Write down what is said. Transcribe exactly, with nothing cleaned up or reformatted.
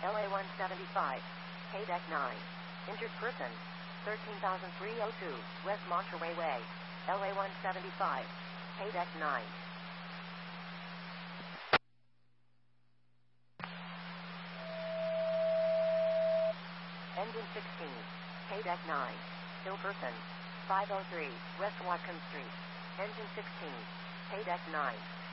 L A one seventy-five, Paydeck nine. Injured person, thirteen thousand three hundred two, West Monterey Way, L A one seventy-five, Paydeck nine. Engine sixteen, Paydeck nine. Ill person, five oh three, West Watkins Street. Engine sixteen, Paydeck nine.